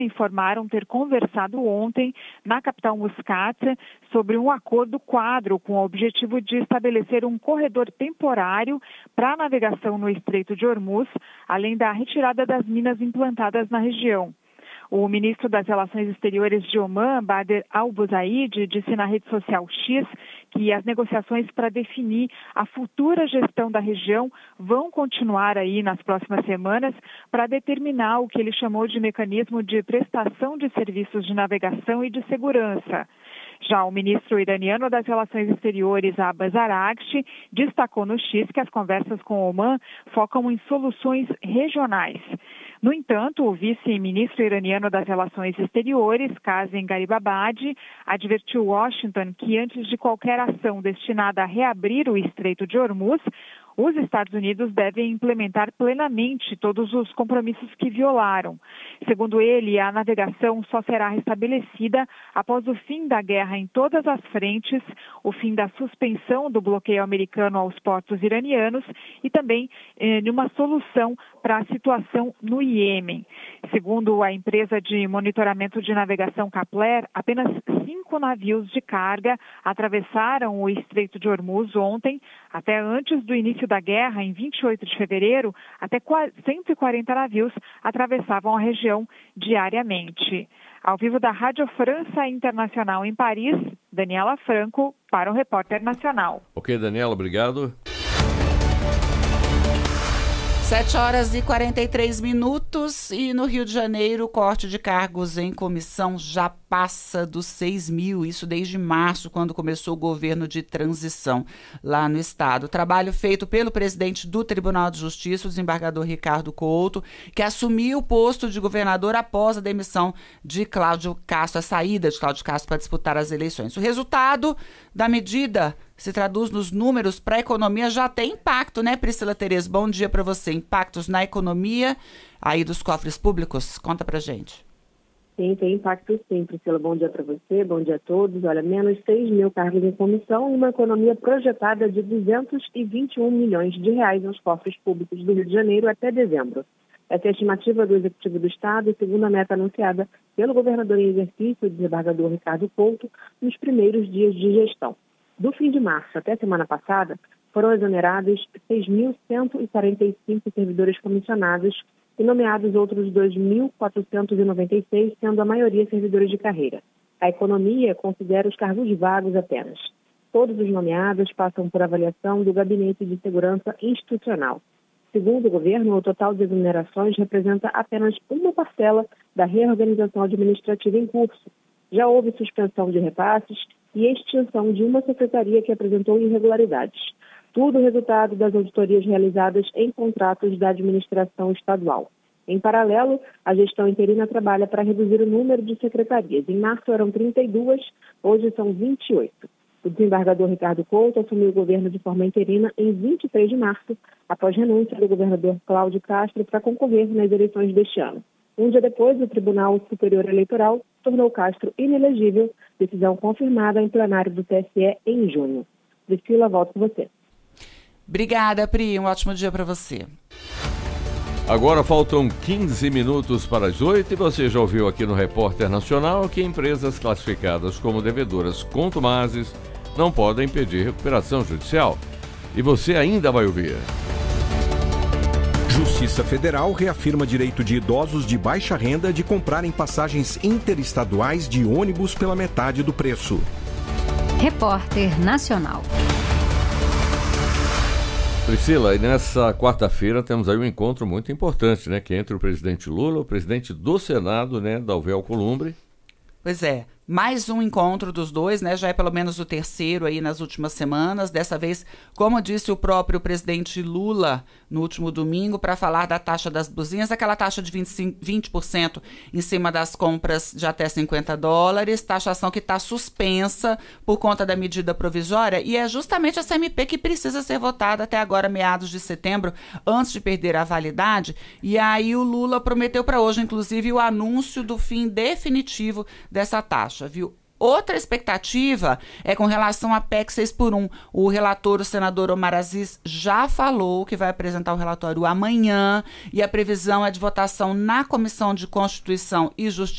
informaram ter conversado ontem na capital Muscat sobre um acordo quadro com o objetivo de estabelecer um corredor temporário para a navegação no Estreito de Hormuz, além da retirada das minas implantadas na região. O ministro das Relações Exteriores de Omã, Bader Al-Busaid, disse na rede social X que as negociações para definir a futura gestão da região vão continuar aí nas próximas semanas para determinar o que ele chamou de mecanismo de prestação de serviços de navegação e de segurança. Já o ministro iraniano das Relações Exteriores, Abbas Araghchi, destacou no X que as conversas com Omã focam em soluções regionais. No entanto, o vice-ministro iraniano das Relações Exteriores, Kazem Garibabadi, advertiu Washington que antes de qualquer ação destinada a reabrir o Estreito de Hormuz, os Estados Unidos devem implementar plenamente todos os compromissos que violaram. Segundo ele, a navegação só será restabelecida após o fim da guerra em todas as frentes, o fim da suspensão do bloqueio americano aos portos iranianos e também de uma solução para a situação no Iêmen. Segundo a empresa de monitoramento de navegação Kepler, apenas 5 navios de carga atravessaram o Estreito de Hormuz ontem, até antes do início da guerra, em 28 de fevereiro, até 140 navios atravessavam a região diariamente. Ao vivo da Rádio França Internacional em Paris, Daniela Franco para o Repórter Nacional. Ok, Daniela, obrigado. 7h43 e no Rio de Janeiro o corte de cargos em comissão já passa dos 6.000, isso desde março, quando começou o governo de transição lá no estado. Trabalho feito pelo presidente do Tribunal de Justiça, o desembargador Ricardo Couto, que assumiu o posto de governador após a demissão de Cláudio Castro, a saída de Cláudio Castro para disputar as eleições. O resultado da medida se traduz nos números para a economia, já tem impacto, né, Priscila Tereza? Bom dia para você. Impactos na economia aí dos cofres públicos? Conta pra gente. Sim, tem impacto sim, Priscila. Bom dia para você, bom dia a todos. Olha, menos 6.000 cargos em comissão e uma economia projetada de 221 milhões de reais nos cofres públicos do Rio de Janeiro até dezembro. Essa é a estimativa do Executivo do Estado, segundo a meta anunciada pelo governador em exercício, o desembargador Ricardo Couto, nos primeiros dias de gestão. Do fim de março até a semana passada, foram exonerados 6.145 servidores comissionados e nomeados outros 2.496, sendo a maioria servidores de carreira. A economia considera os cargos vagos apenas. Todos os nomeados passam por avaliação do Gabinete de Segurança Institucional. Segundo o governo, o total de exonerações representa apenas uma parcela da reorganização administrativa em curso. Já houve suspensão de repasses e extinção de uma secretaria que apresentou irregularidades. Tudo resultado das auditorias realizadas em contratos da administração estadual. Em paralelo, a gestão interina trabalha para reduzir o número de secretarias. Em março eram 32, hoje são 28. O desembargador Ricardo Couto assumiu o governo de forma interina em 23 de março, após renúncia do governador Cláudio Castro para concorrer nas eleições deste ano. Um dia depois, o Tribunal Superior Eleitoral tornou Castro inelegível, decisão confirmada em plenário do TSE em junho. Priscila, volto com você. Obrigada, Pri. Um ótimo dia para você. Agora faltam 15 minutos para as 8 e você já ouviu aqui no Repórter Nacional que empresas classificadas como devedoras contumazes não podem pedir recuperação judicial. E você ainda vai ouvir. Justiça Federal reafirma direito de idosos de baixa renda de comprarem passagens interestaduais de ônibus pela metade do preço. Repórter Nacional. Priscila, e nessa quarta-feira temos aí um encontro muito importante, né? Que é entre o presidente Lula, o presidente do Senado, né? Dalvel Alcolumbre. Pois é, mais um encontro dos dois, né? Já é pelo menos o terceiro aí nas últimas semanas. Dessa vez, como disse o próprio presidente Lula no último domingo, para falar da taxa das blusinhas, aquela taxa de 20% em cima das compras de até $50, taxação que está suspensa por conta da medida provisória, e é justamente essa MP que precisa ser votada até agora, meados de setembro, antes de perder a validade. E aí o Lula prometeu para hoje, inclusive, o anúncio do fim definitivo dessa taxa, viu? Outra expectativa é com relação à PEC 6x1. O relator, o senador Omar Aziz, já falou que vai apresentar o relatório amanhã e a previsão é de votação na Comissão de Constituição e Justiça